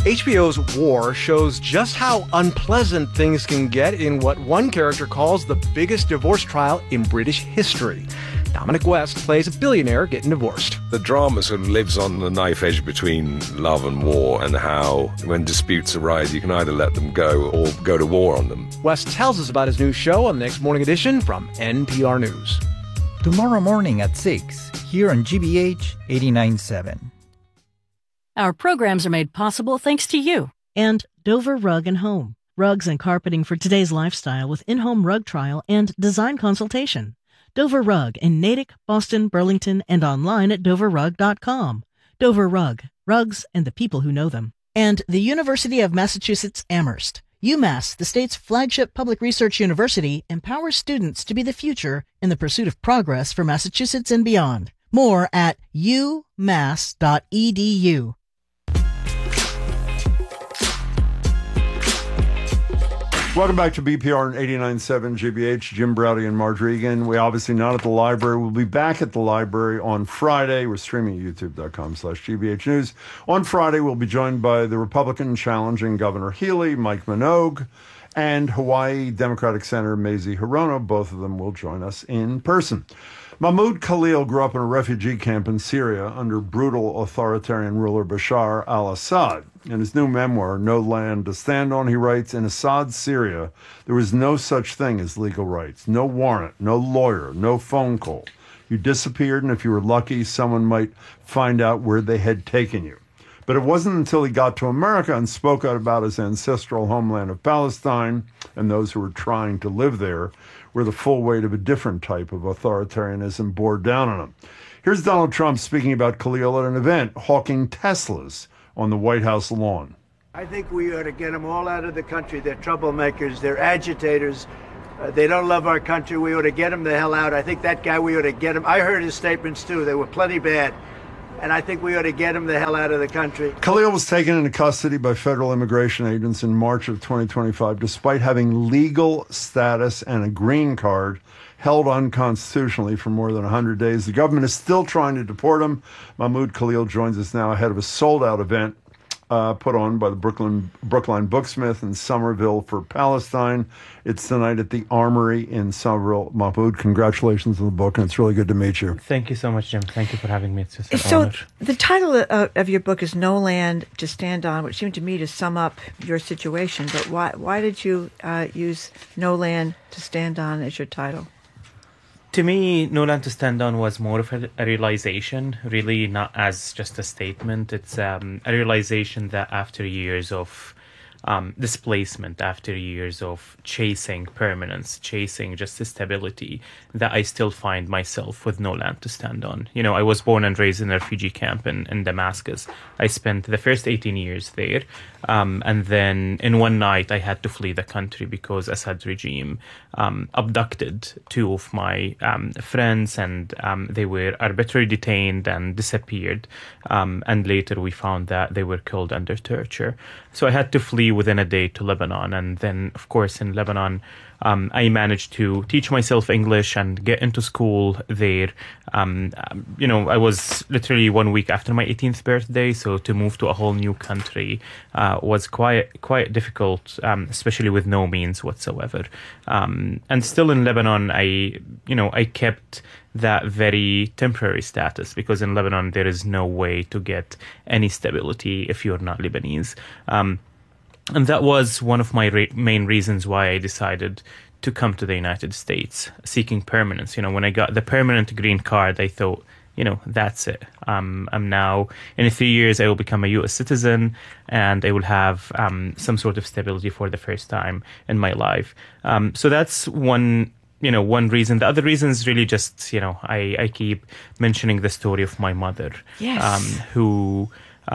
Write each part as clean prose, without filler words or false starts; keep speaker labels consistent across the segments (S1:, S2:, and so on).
S1: HBO's War shows just how unpleasant things can get in what one character calls the biggest divorce trial in British history. Dominic West plays a billionaire getting divorced.
S2: The drama sort of lives on the knife edge between love and war, and how when disputes arise, you can either let them go or go to war on them.
S1: West tells us about his new show on the Next Morning Edition from NPR News.
S3: Tomorrow morning at 6, here on GBH 89.7.
S4: Our programs are made possible thanks to you and Dover Rug and Home. Rugs and carpeting for today's lifestyle with in-home rug trial and design consultation. Dover Rug in Natick, Boston, Burlington, and online at doverrug.com. Dover Rug, rugs and the people who know them. And the University of Massachusetts Amherst. UMass, the state's flagship public research university, empowers students to be the future in the pursuit of progress for Massachusetts and beyond. More at umass.edu.
S5: Welcome back to BPR 89.7 GBH. Jim Browdy and Marge Regan. We're obviously not at the library. We'll be back at the library on Friday. We're streaming at youtube.com/GBH News. On Friday, we'll be joined by the Republican challenging Governor Healy, Mike Minogue, and Hawaii Democratic Senator Mazie Hirono. Both of them will join us in person. Mahmoud Khalil grew up in a refugee camp in Syria under brutal authoritarian ruler Bashar al-Assad. In his new memoir, No Land to Stand On, he writes, in Assad's Syria, there was no such thing as legal rights, no warrant, no lawyer, no phone call. You disappeared, and if you were lucky, someone might find out where they had taken you. But it wasn't until he got to America and spoke out about his ancestral homeland of Palestine and those who were trying to live there, where the full weight of a different type of authoritarianism bore down on him. Here's Donald Trump speaking about Khalil at an event, hawking Teslas on the White House lawn.
S6: I think we ought to get them all out of the country. They're troublemakers. They're agitators. They don't love our country. We ought to get them the hell out. I think that guy, we ought to get him. I heard his statements, too. They were plenty bad. And I think we ought to get him the hell out of the country.
S5: Khalil was taken into custody by federal immigration agents in March of 2025, despite having legal status and a green card held unconstitutionally for more than 100 days. The government is still trying to deport him. Mahmoud Khalil joins us now ahead of a sold-out event put on by the Brookline Booksmith in Somerville for Palestine. It's tonight at the Armory in Somerville. Mahmoud, congratulations on the book, and it's really good to meet you.
S7: Thank you so much, Jim. Thank you for having me. It's just an
S8: honor.
S7: So
S8: the title of your book is No Land to Stand On, which seemed to me to sum up your situation. But why did you use No Land to Stand On as your title?
S7: To me, No Land to Stand On was more of a realization, really not as just a statement. It's a realization that after years of displacement, after years of chasing permanence, chasing just stability, that I still find myself with no land to stand on. You know, I was born and raised in a refugee camp in Damascus. I spent the first 18 years there. And then in one night, I had to flee the country because Assad's regime abducted two of my friends, and they were arbitrarily detained and disappeared. And later we found that they were killed under torture. So I had to flee within a day to Lebanon. And then, of course, in Lebanon, I managed to teach myself English and get into school there. You know, I was literally 1 week after my 18th birthday, so to move to a whole new country was quite difficult, especially with no means whatsoever. And still in Lebanon, I kept that very temporary status, because in Lebanon there is no way to get any stability if you're not Lebanese. And that was one of my main reasons why I decided to come to the United States, seeking permanence. You know, when I got the permanent green card, I thought, you know, that's it. I'm now, in 3 years, I will become a U.S. citizen, and I will have some sort of stability for the first time in my life. So that's one reason. The other reason is really just, I keep mentioning the story of my mother,
S8: yes.
S7: who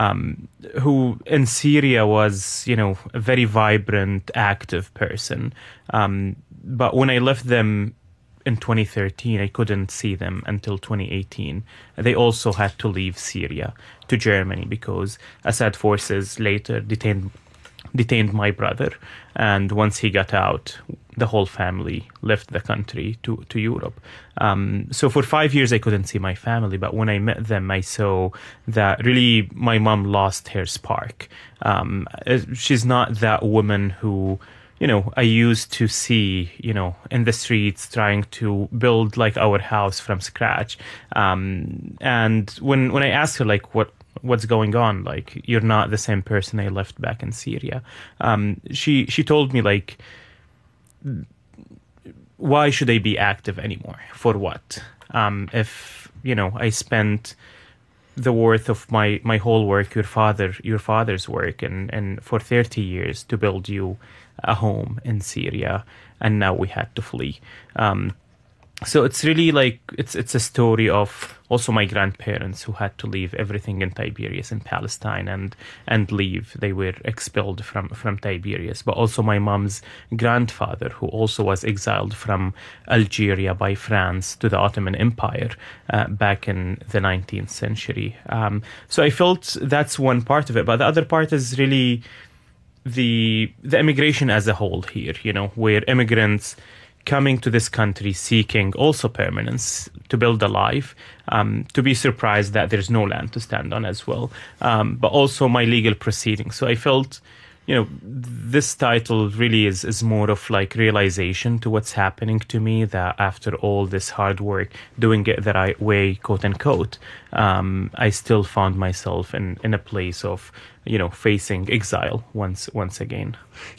S7: in Syria was, a very vibrant, active person. But when I left them in 2013, I couldn't see them until 2018. They also had to leave Syria to Germany because Assad forces later detained detained my brother. And once he got out, the whole family left the country to Europe. So for 5 years, I couldn't see my family. But when I met them, I saw that really my mom lost her spark. She's not that woman who, I used to see, in the streets trying to build like our house from scratch. And when I asked her, like, what's going on? Like, you're not the same person I left back in Syria. She told me, like, why should I be active anymore? For what? If, I spent the worth of my whole work, your father's work, and for 30 years to build you a home in Syria, and now we had to flee. So it's really like it's a story of also my grandparents who had to leave everything in Tiberias in Palestine and leave. They were expelled from Tiberias, but also my mom's grandfather, who also was exiled from Algeria by France to the Ottoman Empire back in the 19th century. So I felt that's one part of it, but the other part is really the immigration as a whole here, where immigrants coming to this country seeking also permanence to build a life, to be surprised that there's no land to stand on as well, but also my legal proceedings. So I felt, this title really is more of like realization to what's happening to me, that after all this hard work, doing it the right way, quote unquote, I still found myself in a place of, facing exile once again.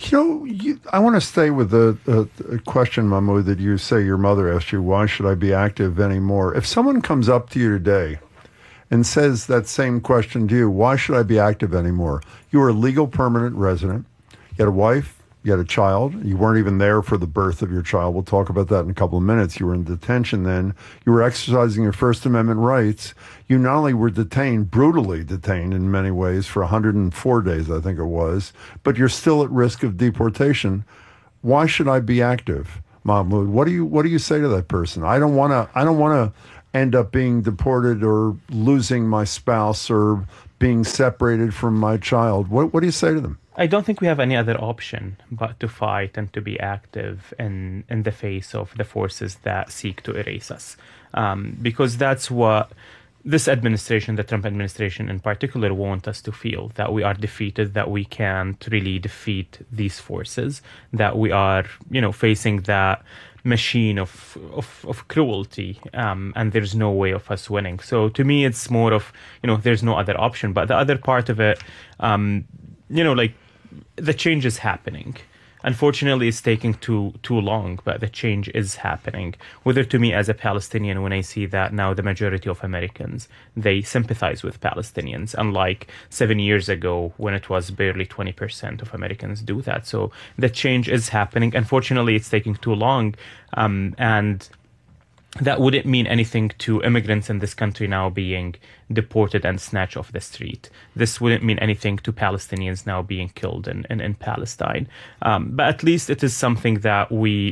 S5: I want to stay with the question, Mahmoud, that you say your mother asked you, why should I be active anymore? If someone comes up to you today and says that same question to you, why should I be active anymore? You were a legal permanent resident. You had a wife. You had a child. You weren't even there for the birth of your child. We'll talk about that in a couple of minutes. You were in detention then. You were exercising your First Amendment rights. You not only were detained, brutally detained in many ways for 104 days, I think it was, but you're still at risk of deportation. Why should I be active, Mahmoud? What do you say to that person? I don't want to end up being deported or losing my spouse or being separated from my child. What do you say to them?
S7: I don't think we have any other option but to fight and to be active in the face of the forces that seek to erase us. Because that's what this administration, the Trump administration in particular, want us to feel, that we are defeated, that we can't really defeat these forces, that we are, facing that machine of cruelty, and there's no way of us winning. So to me, it's more of, there's no other option. But the other part of it, like, the change is happening. Unfortunately, it's taking too long, but the change is happening. Whether to me as a Palestinian, when I see that now the majority of Americans, they sympathize with Palestinians, unlike 7 years ago when it was barely 20% of Americans do that. So the change is happening. Unfortunately, it's taking too long, and that wouldn't mean anything to immigrants in this country now being deported and snatched off the street. This wouldn't mean anything to Palestinians now being killed in Palestine. But at least it is something that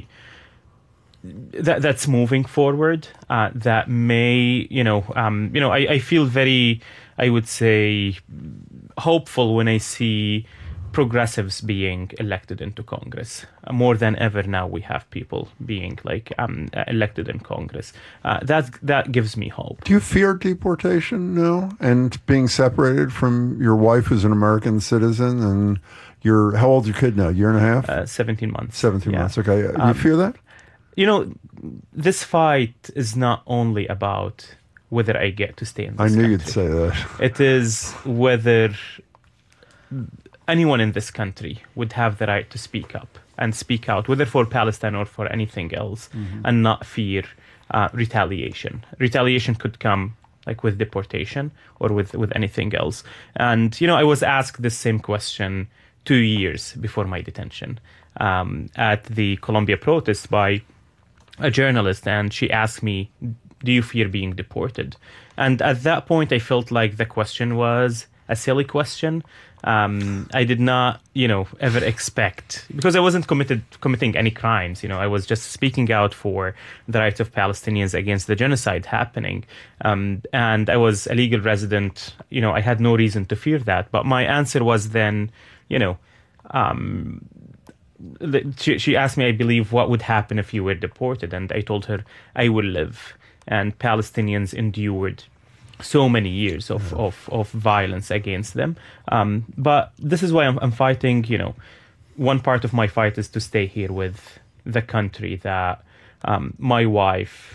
S7: that's moving forward. That may, I feel very, I would say, hopeful when I see progressives being elected into Congress. More than ever now, we have people being elected in Congress. That gives me hope.
S5: Do you fear deportation now and being separated from your wife, who's an American citizen, and how old's your kid now? Year and a half?
S7: 17 months. 17
S5: months. Okay. You fear that?
S7: This fight is not only about whether I get to stay in this country.
S5: I knew you'd say that.
S7: It is whether anyone in this country would have the right to speak up and speak out, whether for Palestine or for anything else, and not fear retaliation. Retaliation could come with deportation or with anything else. And, I was asked this same question 2 years before my detention at the Columbia protest by a journalist, and she asked me, do you fear being deported? And at that point, I felt like the question was a silly question. I did not, ever expect, because I wasn't committing any crimes. I was just speaking out for the rights of Palestinians against the genocide happening. And I was a legal resident. I had no reason to fear that. But my answer was then, she asked me, I believe, what would happen if you were deported, and I told her I will live. And Palestinians endured so many years of violence against them. But this is why I'm fighting. One part of my fight is to stay here with the country that my wife,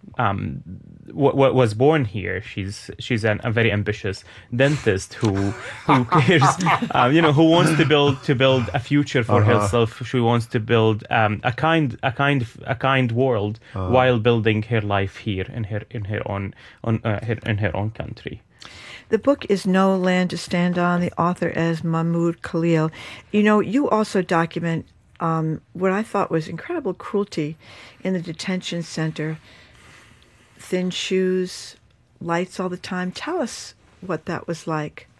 S7: was born here. She's a very ambitious dentist who cares, who wants to build a future for herself. She wants to build a kind world while building her life here in her own country.
S8: The book is No Land to Stand On. The author is Mahmoud Khalil. You also document what I thought was incredible cruelty in the detention center. Thin shoes, lights all the time. Tell us what that was like.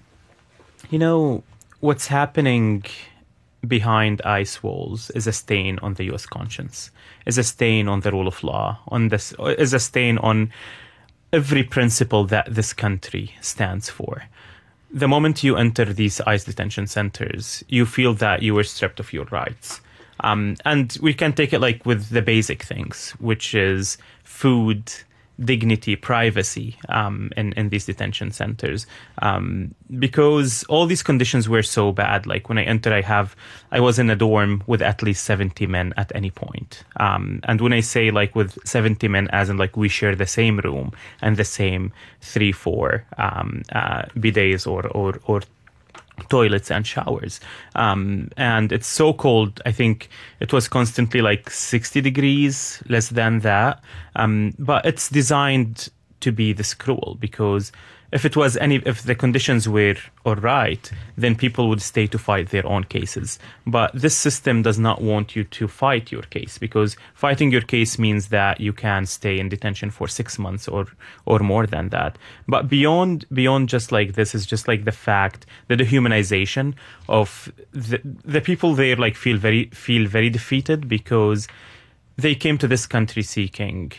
S7: What's happening behind ICE walls is a stain on the U.S. conscience, is a stain on the rule of law, is a stain on every principle that this country stands for. The moment you enter these ICE detention centers, you feel that you were stripped of your rights. And we can take it like with the basic things, which is food, dignity, privacy in these detention centers. Because all these conditions were so bad. Like when I entered, I was in a dorm with at least 70 men at any point. And when I say like with 70 men, as in like we share the same room and the same 3-4 bidets or toilets and showers. And it's so cold. I think it was constantly like 60 degrees, less than that. But it's designed to be this cruel, because if the conditions were all right, then people would stay to fight their own cases. But this system does not want you to fight your case, because fighting your case means that you can stay in detention for 6 months or more than that. But beyond just like this is just like the fact, the dehumanization of the people there, like feel very defeated, because they came to this country seeking,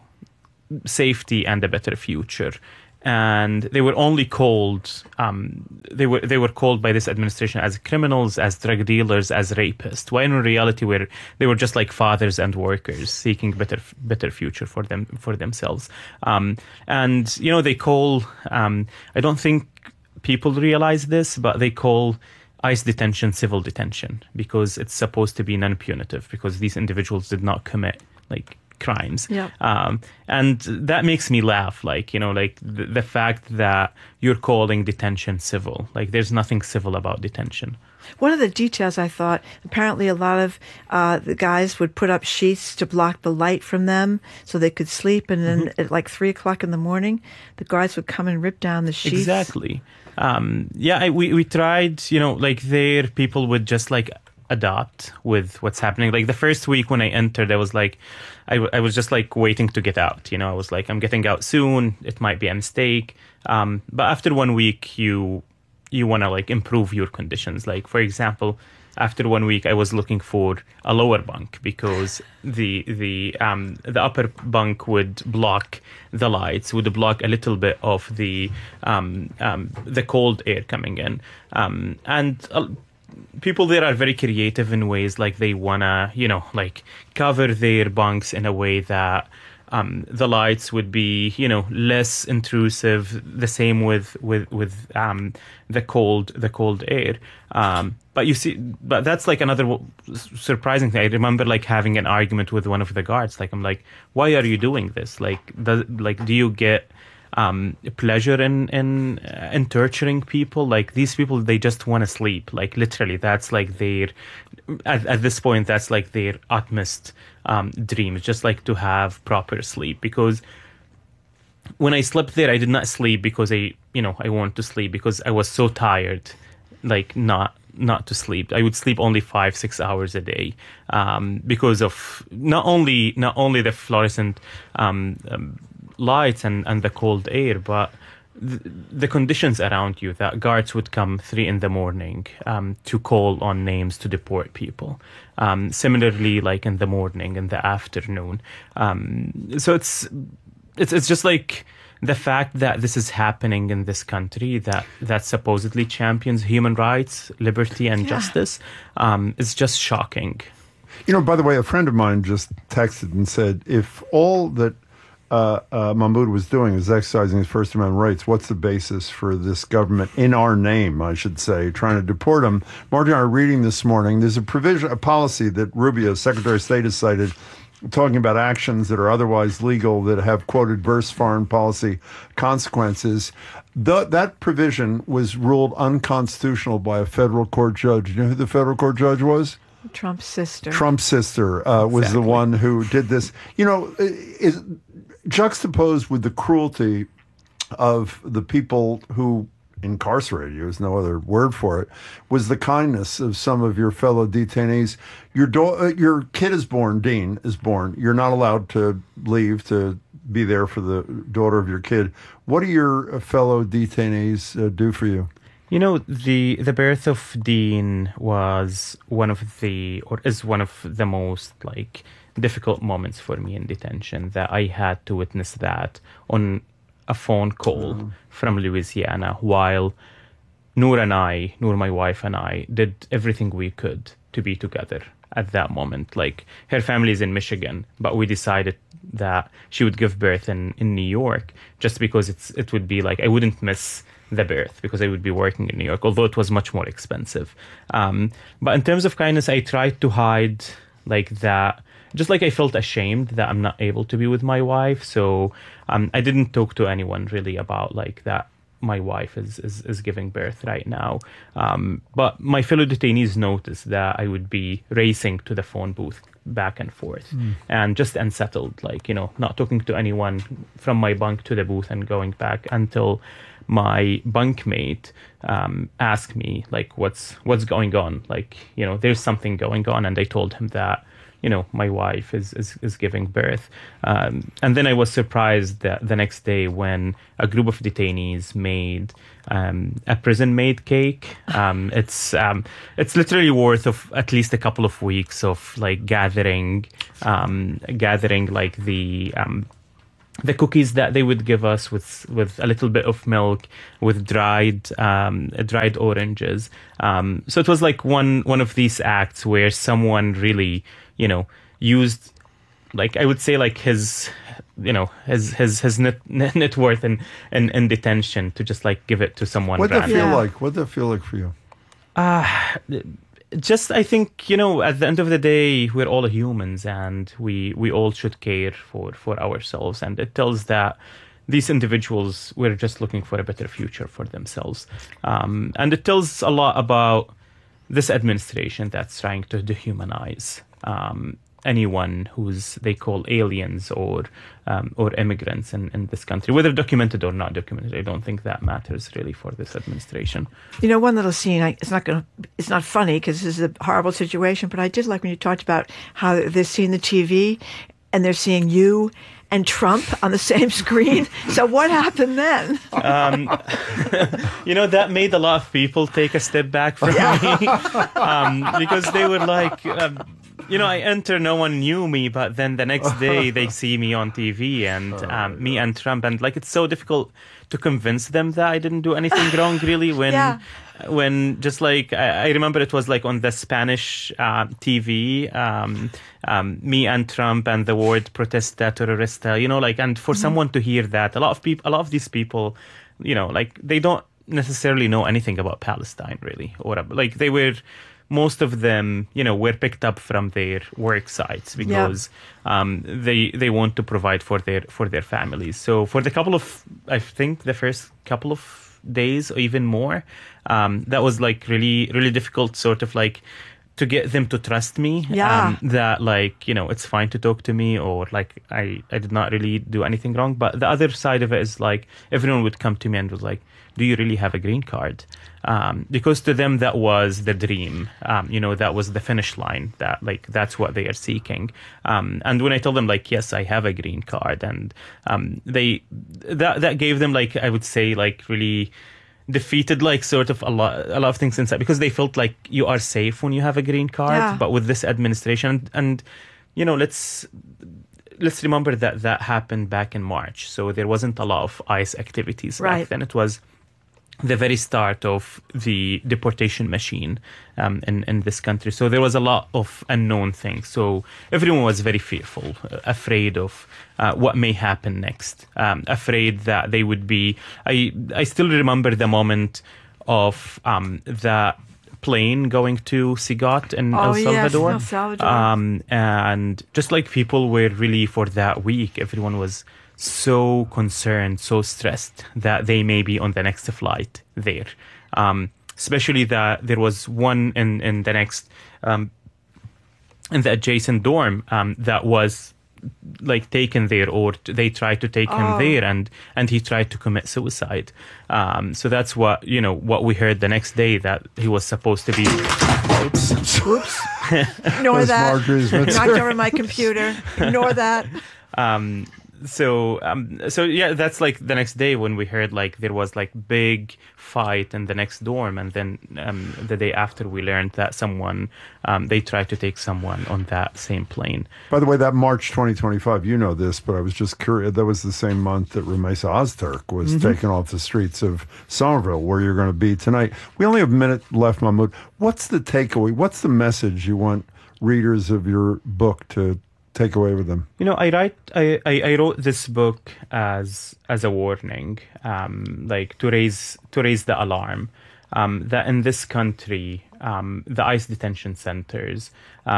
S7: safety and a better future. And they were only called, they were called by this administration as criminals, as drug dealers, as rapists. When in reality, they were just like fathers and workers seeking better future for themselves. And they call. I don't think people realize this, but they call ICE detention civil detention, because it's supposed to be non-punitive, because these individuals did not commit crimes.
S8: Yep.
S7: And that makes me laugh, the fact that you're calling detention civil. There's nothing civil about detention.
S8: One of the details I thought, apparently a lot of the guys would put up sheets to block the light from them so they could sleep, and then at like 3 o'clock in the morning, the guards would come and rip down the sheets.
S7: Exactly. We tried, there people would just adopt with what's happening. The first week when I entered, I was I was just waiting to get out. I was I'm getting out soon. It might be a mistake. But after 1 week, you want to improve your conditions. For example, after 1 week, I was looking for a lower bunk, because the upper bunk would block the lights, would block a little bit of the cold air coming in, people there are very creative in ways they wanna cover their bunks in a way that the lights would be less intrusive. The same with the cold air. But that's another surprising thing. I remember having an argument with one of the guards. I'm why are you doing this? Do you get pleasure in torturing people? These people, they just want to sleep. Literally, that's their at this point, that's their utmost dream. It's just to have proper sleep. Because when I slept there, I did not sleep because I wanted to sleep, because I was so tired, not to sleep. I would sleep only 5-6 hours a day, because of not only the fluorescent lights and the cold air, but the conditions around you. That guards would come 3 a.m. to call on names to deport people. Similarly, in the morning, in the afternoon. So it's just the fact that this is happening in this country that supposedly champions human rights, liberty, and justice is just shocking.
S5: You know, by the way, a friend of mine just texted and said, if all that Mahmoud was doing is exercising his First Amendment rights, what's the basis for this government, in our name, I should say, trying to deport him? Margie and I are reading this morning, there's a policy that Rubio, Secretary of State, has cited, talking about actions that are otherwise legal that have, quote, adverse foreign policy consequences. That provision was ruled unconstitutional by a federal court judge. You know who the federal court judge was?
S8: Trump's sister.
S5: Trump's sister was the one who did this. You know, is juxtaposed with the cruelty of the people who incarcerated you, there's no other word for it, was the kindness of some of your fellow detainees. Your kid is born, Dean is born. You're not allowed to leave to be there for the daughter of your kid. What do your fellow detainees do for you?
S7: You know, the birth of Dean was is one of the most difficult moments for me in detention, that I had to witness that on a phone call from Louisiana while Noor, my wife, and I did everything we could to be together at that moment. Like, her family is in Michigan, but we decided that she would give birth in New York just because it would be I wouldn't miss the birth because I would be working in New York, although it was much more expensive. But in terms of kindness, I tried to hide that. Just I felt ashamed that I'm not able to be with my wife. So I didn't talk to anyone really about that my wife is giving birth right now. But my fellow detainees noticed that I would be racing to the phone booth back and forth and just unsettled, not talking to anyone from my bunk to the booth and going back until my bunkmate asked me what's going on, there's something going on. And I told him that my wife is giving birth. And then I was surprised that the next day when a group of detainees made a prison-made cake. It's literally worth of at least a couple of weeks of gathering the cookies that they would give us with a little bit of milk, with dried oranges. So it was one of these acts where someone really, used, I would say, his net worth in detention to just give it to someone.
S5: What'd that feel like? What'd that feel like for you?
S7: Just, I think, at the end of the day, we're all humans and we all should care for ourselves. And it tells that these individuals were just looking for a better future for themselves. And it tells a lot about this administration that's trying to dehumanize anyone who's they call aliens or immigrants in this country, whether documented or not documented. I don't think that matters really for this administration.
S8: One little scene. It's not funny because this is a horrible situation, but I did like when you talked about how they're seeing the TV and they're seeing you and Trump on the same screen. So what happened then?
S7: That made a lot of people take a step back from me because they were I enter, no one knew me, but then the next day they see me on TV and me and Trump, and it's so difficult to convince them that I didn't do anything wrong really when just I remember it was on the Spanish TV, me and Trump and the word protesta, terrorista, and for someone to hear that, a lot of these people, they don't necessarily know anything about Palestine really, or they were. Most of them, were picked up from their work sites because they want to provide for their families. So for the first couple of days or even more, that was really, really difficult sort of to get them to trust me. That it's fine to talk to me or I did not really do anything wrong. But the other side of it is everyone would come to me and was do you really have a green card? Because to them that was the dream, that was the finish line, that that's what they are seeking. And when I told them yes, I have a green card, and that gave them I would say really defeated sort of a lot of things inside, because they felt you are safe when you have a green card, but with this administration and let's remember that happened back in March, so there wasn't a lot of ICE activities back then. It was the very start of the deportation machine in this country. So there was a lot of unknown things. So everyone was very fearful, afraid of what may happen next, afraid that they would be... I still remember the moment of the plane going to Sigat in El Salvador.
S8: Yes, El Salvador.
S7: And just like people were really, for that week, everyone was so concerned, so stressed that they may be on the next flight there. Especially that there was one in the next, in the adjacent dorm that was like taken there, or they tried to take him there, and he tried to commit suicide. So that's what we heard the next day, that he was supposed to be.
S8: Oops. Ignore that.
S5: Marjorie's
S8: Knocked over my computer. Ignore that.
S7: So yeah, that's like the next day when we heard like there was like big fight in the next dorm, and then the day after we learned that someone they tried to take someone on that same plane.
S5: By the way, that March 2025, you know this, but I was just curious. That was the same month that Rumeysa Ozturk was taken off the streets of Somerville, where you're going to be tonight. We only have a minute left, Mahmoud. What's the takeaway? What's the message you want readers of your book to take away with them?
S7: I wrote this book as a warning, like to raise the alarm, that in this country, the ICE detention centers,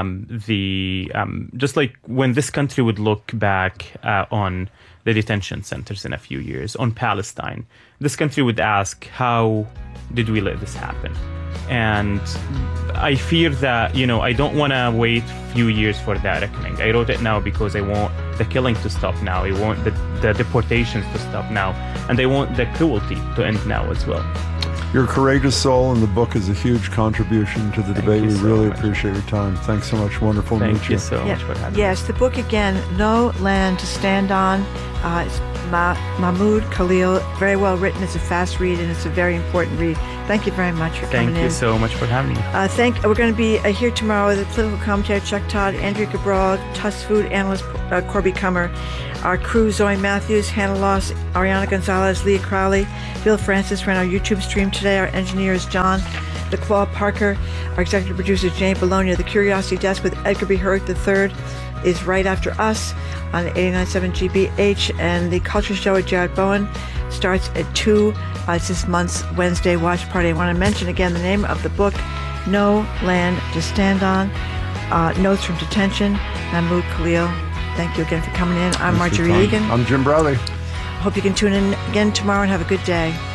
S7: just like when this country would look back on the detention centers in a few years, on Palestine, this country would ask, how did we let this happen? And I fear that, I don't want to wait a few years for that reckoning. I wrote it now because I want the killing to stop now. I want the deportations to stop now. And I want the cruelty to end now as well.
S5: You're a courageous soul, and the book is a huge contribution to the debate. We really appreciate your time. Thanks so much. Wonderful to meet you.
S7: Thank you so much for having me.
S8: Yes, the book again, No Land to Stand On. It's Mahmoud Khalil. Very well written. It's a fast read, and it's a very important read. Thank you very much for coming in.
S7: Thank you so much for having me.
S8: We're going to be here tomorrow with the political commentator Chuck Todd, Andrea Cabral, Tuss food analyst Corby Kummer, our crew Zoe Matthews, Hannah Loss, Ariana Gonzalez, Leah Crowley, Bill Francis ran our YouTube stream today. Our engineer is John DeClaw Parker. Our executive producer is Jane Bologna. The Curiosity Desk with Edgar B. Hurd III is right after us on 89.7 GBH, and the Culture Show with Jared Bowen starts at 2. It's this month's Wednesday watch party. I want to mention again the name of the book, No Land to Stand On, Notes from Detention, Mahmoud Khalil. Thank you again for coming in. I'm Marjorie Egan.
S5: I'm Jim Browley.
S8: Hope you can tune in again tomorrow and have a good day.